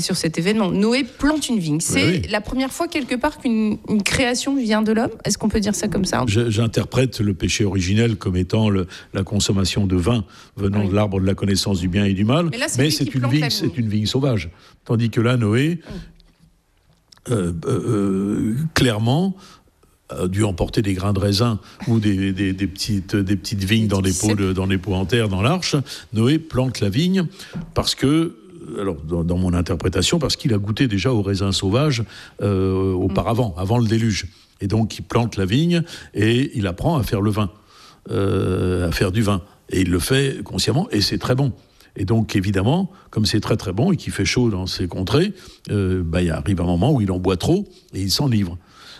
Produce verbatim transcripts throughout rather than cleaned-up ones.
Sur cet événement, Noé plante une vigne. C'est oui, oui. la première fois quelque part qu'une une création vient de l'homme. Est-ce qu'on peut dire ça comme ça ? Je, J'interprète le péché originel comme étant le, la consommation de vin venant oui. de l'arbre de la connaissance du bien et du mal. Mais, là, c'est, Mais c'est, une vigne, c'est une vigne sauvage. Tandis que là, Noé, oui. euh, euh, clairement, a dû emporter des grains de raisin ou des, des, des, petites, des petites vignes dans des, pots de, dans des pots en terre dans l'arche. Noé plante la vigne parce que alors dans, dans mon interprétation, parce qu'il a goûté déjà au raisin sauvage euh, auparavant, avant le déluge. Et donc il plante la vigne et il apprend à faire le vin, euh, à faire du vin. Et il le fait consciemment et c'est très bon. Et donc évidemment, comme c'est très très bon et qu'il fait chaud dans ces contrées, euh, bah, il arrive un moment où il en boit trop et il s'enivre.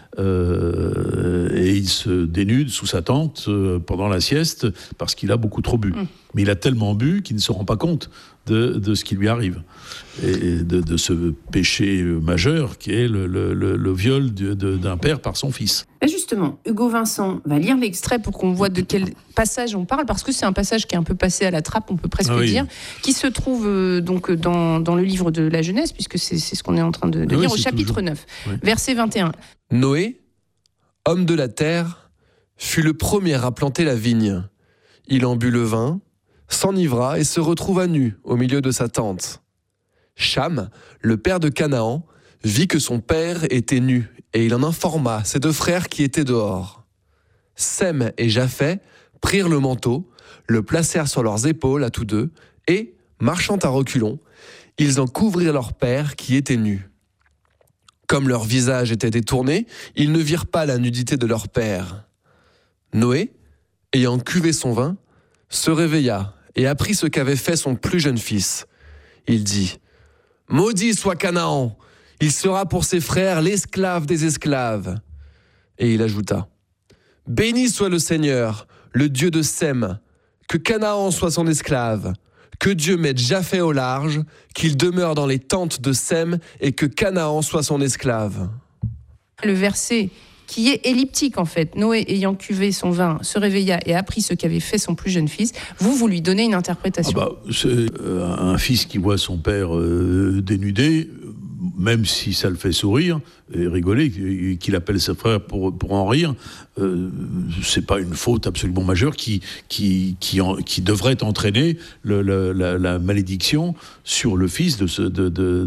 Euh, et il se dénude sous sa tente euh, pendant la sieste parce qu'il a beaucoup trop bu. Mmh. Mais il a tellement bu qu'il ne se rend pas compte de, de ce qui lui arrive et de, de ce péché majeur qui est le, le, le, le viol de, de, d'un père par son fils. Et justement, Hugo Vincent va lire l'extrait pour qu'on voit de quel passage on parle, parce que c'est un passage qui est un peu passé à la trappe, on peut presque ah oui. dire, qui se trouve euh, donc dans, dans le livre de la Genèse, puisque c'est, c'est ce qu'on est en train de, de ah lire, oui, au chapitre toujours... neuf, oui. verset vingt et un. Noé, homme de la terre, fut le premier à planter la vigne. Il en but le vin, s'enivra et se retrouva nu au milieu de sa tente. Cham, le père de Canaan, vit que son père était nu et il en informa ses deux frères qui étaient dehors. Sem et Japheth prirent le manteau, le placèrent sur leurs épaules à tous deux et, marchant à reculons, ils en couvrirent leur père qui était nu. Comme leur visage était détourné, ils ne virent pas la nudité de leur père. Noé, ayant cuvé son vin, se réveilla et apprit ce qu'avait fait son plus jeune fils. Il dit : « Maudit soit Canaan, il sera pour ses frères l'esclave des esclaves. » Et il ajouta : « Béni soit le Seigneur, le Dieu de Sem, que Canaan soit son esclave. Que Dieu mette Japheth au large, qu'il demeure dans les tentes de Sem et que Canaan soit son esclave. » Le verset qui est elliptique en fait. Noé ayant cuvé son vin se réveilla et apprit ce qu'avait fait son plus jeune fils. Vous, vous lui donnez une interprétation. Ah bah, c'est euh, un fils qui voit son père euh, dénudé, même si ça le fait sourire et rigoler, qu'il appelle ses frères pour, pour en rire, euh, c'est pas une faute absolument majeure qui, qui, qui, en, qui devrait entraîner le, le, la, la malédiction sur le fils de, ce, de, de,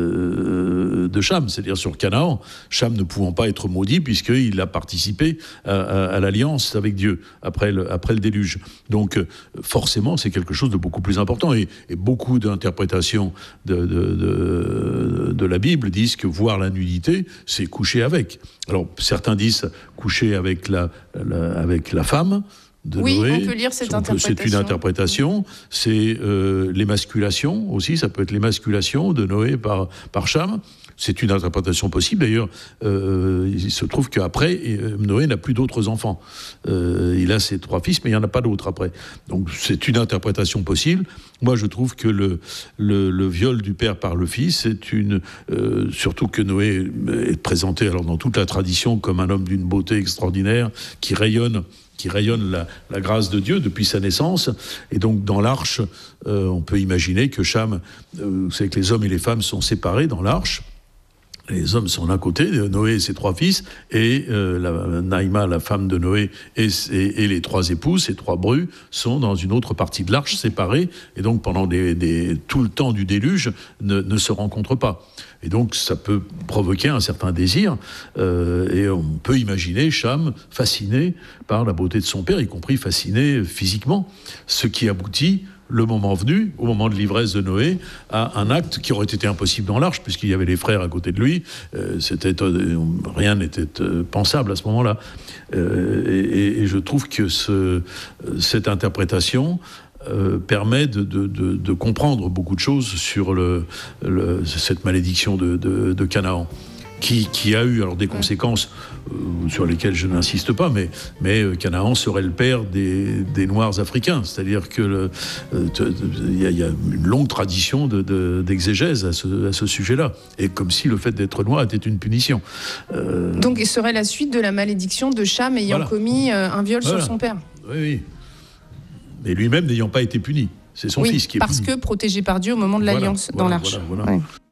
de, de Cham, c'est-à-dire sur Canaan. Cham ne pouvant pas être maudit puisqu'il a participé à, à, à l'alliance avec Dieu après le, après le déluge. Donc forcément, c'est quelque chose de beaucoup plus important. Et, et beaucoup d'interprétations de, de, de, de la Bible disent que voir la nudité, c'est coucher avec. Alors certains disent coucher avec la, la, avec la femme de oui, Noé. On peut lire cette interprétation. C'est une interprétation. C'est euh, l'émasculation aussi. Ça peut être l'émasculation de Noé par, par Cham. C'est une interprétation possible. D'ailleurs, euh, il se trouve qu'après, Noé n'a plus d'autres enfants. Euh, il a ses trois fils, mais il n'y en a pas d'autres après. Donc c'est une interprétation possible. Moi, je trouve que le, le, le viol du père par le fils, c'est une... Euh, surtout que Noé est présenté alors, dans toute la tradition comme un homme d'une beauté extraordinaire, qui rayonne... qui rayonne la, la grâce de Dieu depuis sa naissance. Et donc, dans l'arche, euh, on peut imaginer que Cham, euh, vous savez que les hommes et les femmes sont séparés dans l'arche. Les hommes sont d'un côté, Noé et ses trois fils, et euh, la, Naïma, la femme de Noé, et, et, et les trois épouses, ces trois brus, sont dans une autre partie de l'arche, séparés, et donc pendant des, des, tout le temps du déluge, ne, ne se rencontrent pas. Et donc ça peut provoquer un certain désir, euh, et on peut imaginer Cham fasciné par la beauté de son père, y compris fasciné physiquement, ce qui aboutit, le moment venu, au moment de l'ivresse de Noé, à un acte qui aurait été impossible dans l'arche, puisqu'il y avait les frères à côté de lui. Euh, c'était, euh, rien n'était euh, pensable à ce moment-là. Euh, et, et je trouve que ce, cette interprétation euh, permet de, de, de, de comprendre beaucoup de choses sur le, le, cette malédiction de, de, de Canaan. Qui, qui a eu alors des conséquences euh, sur lesquelles je n'insiste pas, mais, mais euh, Canaan serait le père des, des Noirs africains. C'est-à-dire qu'il euh, y, y a une longue tradition de, de, d'exégèse à ce, à ce sujet-là. Et comme si le fait d'être noir était une punition. Euh... Donc, il serait la suite de la malédiction de Cham ayant voilà. commis euh, un viol voilà. sur son père. Oui, oui. Mais lui-même n'ayant pas été puni. C'est son oui, fils qui est parce puni. que protégé par Dieu au moment de l'alliance voilà, dans voilà, l'arche. Voilà, voilà. Ouais.